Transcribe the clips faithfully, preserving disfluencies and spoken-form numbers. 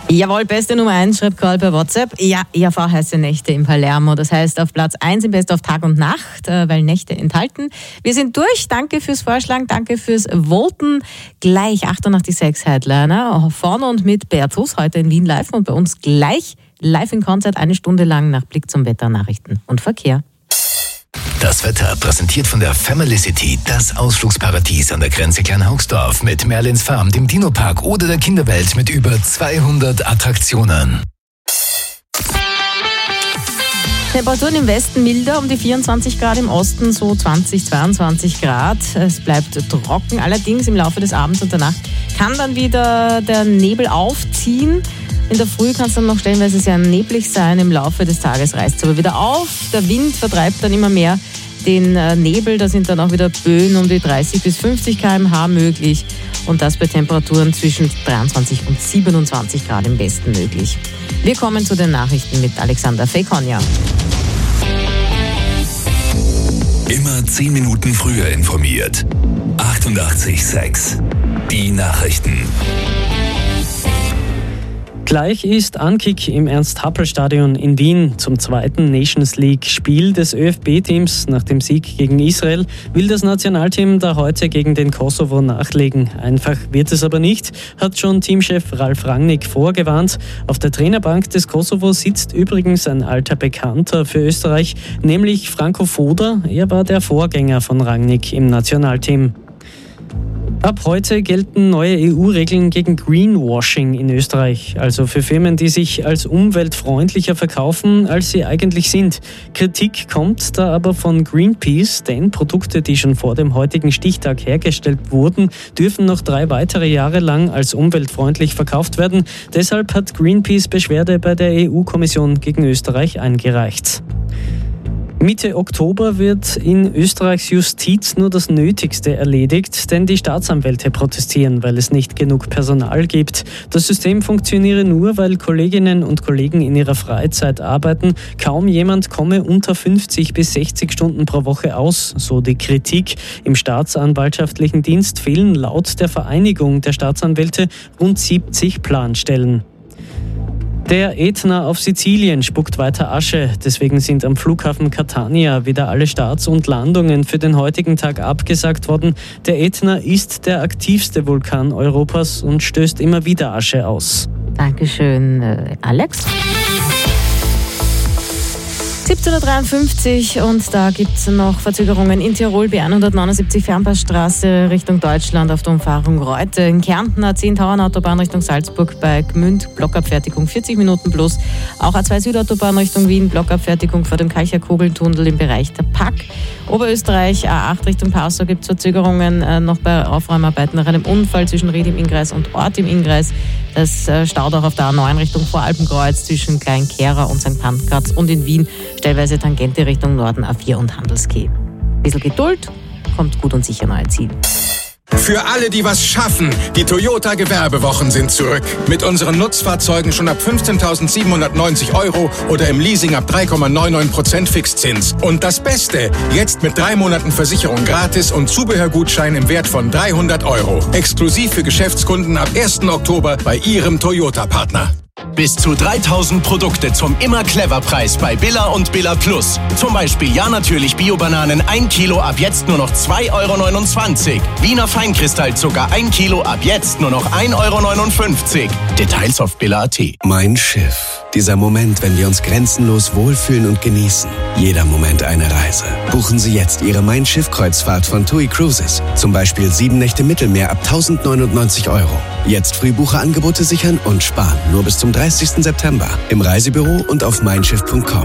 Jawohl, beste Nummer eins, schreibt Karl per WhatsApp. Ja, E R V heiße Nächte im Palermo. Das heißt auf Platz eins im Best auf Tag und Nacht, weil Nächte enthalten. Wir sind durch. Danke fürs Vorschlagen, danke fürs Voten. Gleich achtundachtzig Komma sechs Headliner. Vorne und mit Beatrice, heute in Wien live und bei uns gleich live in Konzert, eine Stunde lang nach Blick zum Wetter, Nachrichten und Verkehr. Das Wetter präsentiert von der Family City, das Ausflugsparadies an der Grenze Kleinhaugsdorf mit Merlins Farm, dem Dino-Park oder der Kinderwelt mit über zweihundert Attraktionen. Temperaturen im Westen milder, um die vierundzwanzig Grad, im Osten so zwanzig, zweiundzwanzig Grad. Es bleibt trocken, allerdings im Laufe des Abends und der Nacht kann dann wieder der Nebel aufziehen. In der Früh kann es dann noch stellenweise sehr neblig sein, im Laufe des Tages reißt es aber wieder auf. Der Wind vertreibt dann immer mehr den Nebel, da sind dann auch wieder Böen um die dreißig bis fünfzig Kilometer pro Stunde möglich und das bei Temperaturen zwischen dreiundzwanzig und siebenundzwanzig Grad im Westen möglich. Wir kommen zu den Nachrichten mit Alexander Fekonja. Immer zehn Minuten früher informiert. achtundachtzig Komma sechs. Die Nachrichten. Gleich ist Ankick im Ernst-Happel-Stadion in Wien zum zweiten Nations League-Spiel des ÖFB-Teams. Nach dem Sieg gegen Israel will das Nationalteam da heute gegen den Kosovo nachlegen. Einfach wird es aber nicht, hat schon Teamchef Ralf Rangnick vorgewarnt. Auf der Trainerbank des Kosovo sitzt übrigens ein alter Bekannter für Österreich, nämlich Franco Foda. Er war der Vorgänger von Rangnick im Nationalteam. Ab heute gelten neue E U-Regeln gegen Greenwashing in Österreich, also für Firmen, die sich als umweltfreundlicher verkaufen, als sie eigentlich sind. Kritik kommt da aber von Greenpeace, denn Produkte, die schon vor dem heutigen Stichtag hergestellt wurden, dürfen noch drei weitere Jahre lang als umweltfreundlich verkauft werden. Deshalb hat Greenpeace Beschwerde bei der E U-Kommission gegen Österreich eingereicht. Mitte Oktober wird in Österreichs Justiz nur das Nötigste erledigt, denn die Staatsanwälte protestieren, weil es nicht genug Personal gibt. Das System funktioniere nur, weil Kolleginnen und Kollegen in ihrer Freizeit arbeiten. Kaum jemand komme unter fünfzig bis sechzig Stunden pro Woche aus, so die Kritik. Im staatsanwaltschaftlichen Dienst fehlen laut der Vereinigung der Staatsanwälte rund siebzig Planstellen. Der Ätna auf Sizilien spuckt weiter Asche. Deswegen sind am Flughafen Catania wieder alle Starts und Landungen für den heutigen Tag abgesagt worden. Der Ätna ist der aktivste Vulkan Europas und stößt immer wieder Asche aus. Dankeschön, Alex. siebzehn Uhr dreiundfünfzig und da gibt es noch Verzögerungen in Tirol, B hundertneunundsiebzig Fernpassstraße Richtung Deutschland auf der Umfahrung Reute. In Kärnten A zehn Tauernautobahn Richtung Salzburg bei Gmünd, Blockabfertigung vierzig Minuten plus. Auch A zwei Südautobahn Richtung Wien, Blockabfertigung vor dem Kalcher-Kogeltunnel im Bereich der Pack. Oberösterreich A acht Richtung Passau gibt es Verzögerungen äh, noch bei Aufräumarbeiten nach einem Unfall zwischen Ried im Innkreis und Ort im Innkreis. Das äh, staut auch auf der A neun Richtung Voralpenkreuz zwischen Kleinkehra und Sankt Pankraz und in Wien stellweise Tangente Richtung Norden A vier und Handelskeh. Ein bisschen Geduld, kommt gut und sicher neue Ziel. Für alle, die was schaffen, die Toyota Gewerbewochen sind zurück. Mit unseren Nutzfahrzeugen schon ab fünfzehntausendsiebenhundertneunzig Euro oder im Leasing ab drei Komma neunundneunzig Prozent Fixzins. Und das Beste, jetzt mit drei Monaten Versicherung gratis und Zubehörgutschein im Wert von dreihundert Euro. Exklusiv für Geschäftskunden ab ersten Oktober bei Ihrem Toyota-Partner. Bis zu dreitausend Produkte zum Immer-Clever-Preis bei Billa und Billa Plus. Zum Beispiel Ja natürlich Bio-Bananen ein Kilo ab jetzt nur noch zwei Euro neunundzwanzig. Wiener Feinkristallzucker ein Kilo ab jetzt nur noch ein Euro neunundfünfzig. Details auf billa punkt at. Mein Schiff. Dieser Moment, wenn wir uns grenzenlos wohlfühlen und genießen. Jeder Moment eine Reise. Buchen Sie jetzt Ihre Mein Schiff-Kreuzfahrt von TUI Cruises. Zum Beispiel sieben Nächte Mittelmeer ab tausendneunundneunzig Euro. Jetzt Frühbucherangebote sichern und sparen. Nur bis zum dreißigsten September. Im Reisebüro und auf mein schiff punkt com.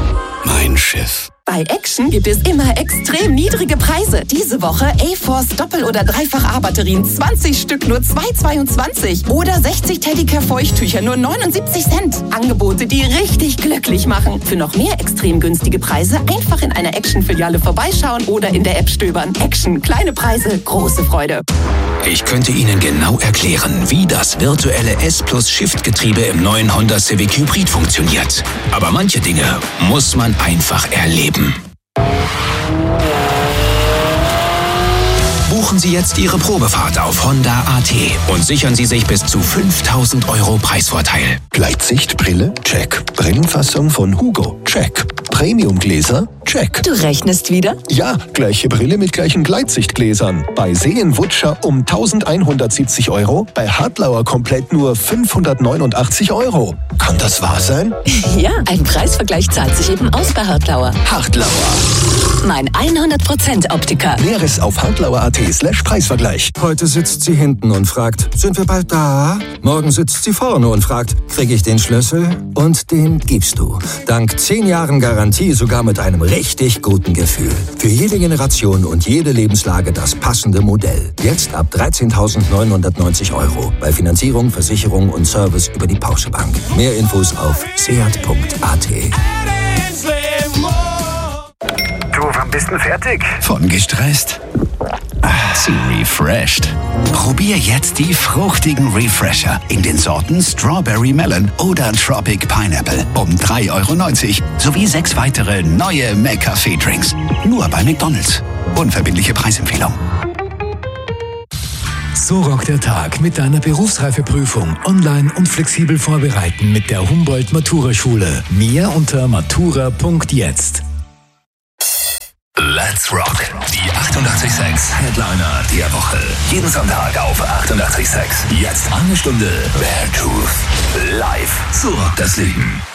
Mein Schiff. Bei Action gibt es immer extrem niedrige Preise. Diese Woche A-Force Doppel- oder Dreifach-A-Batterien zwanzig Stück nur zwei Euro zweiundzwanzig. Oder sechzig Teddicare Feuchttücher nur neunundsiebzig Cent. Angebote, die richtig glücklich machen. Für noch mehr extrem günstige Preise einfach in einer Action-Filiale vorbeischauen oder in der App stöbern. Action, kleine Preise, große Freude. Ich könnte Ihnen genau erklären, wie das virtuelle S-Plus-Shift-Getriebe im neuen Honda Civic Hybrid funktioniert. Aber manche Dinge muss man einfach erleben. Buchen Sie jetzt Ihre Probefahrt auf Honda A T und sichern Sie sich bis zu fünftausend Euro Preisvorteil. Gleitsichtbrille? Check. Brillenfassung von Hugo? Check. Premiumgläser? Check. Du rechnest wieder? Ja, gleiche Brille mit gleichen Gleitsichtgläsern. Bei Seen-Wutscher um eintausendeinhundertsiebzig Euro, bei Hartlauer komplett nur fünfhundertneunundachtzig Euro. Kann das wahr sein? Ja, ein Preisvergleich zahlt sich eben aus bei Hartlauer. Hartlauer. Mein hundert Prozent Optiker. Näheres auf hartlauer.at slash Preisvergleich. Heute sitzt sie hinten und fragt, sind wir bald da? Morgen sitzt sie vorne und fragt, kriege ich den Schlüssel? Und den gibst du. Dank zehn Jahren Garantie sogar mit einem richtig guten Gefühl. Für jede Generation und jede Lebenslage das passende Modell. Jetzt ab dreizehntausendneunhundertneunzig Euro. Bei Finanzierung, Versicherung und Service über die Porsche Bank. Mehr Infos auf seat punkt a t. Du, wann bist du fertig? Von gestresst zu refreshed. Probier jetzt die fruchtigen Refresher in den Sorten Strawberry Melon oder Tropic Pineapple um drei Euro neunzig sowie sechs weitere neue McCafé-Drinks. Nur bei McDonald's. Unverbindliche Preisempfehlung. So rockt der Tag mit deiner Berufsreifeprüfung online und flexibel vorbereiten mit der Humboldt Matura Schule. Mehr unter matura punkt jetzt. Let's Rock, die achtundachtzig Komma sechs Headliner der Woche. Jeden Sonntag auf achtundachtzig Komma sechs. Jetzt eine Stunde Beartooth. Live. So rockt das Leben.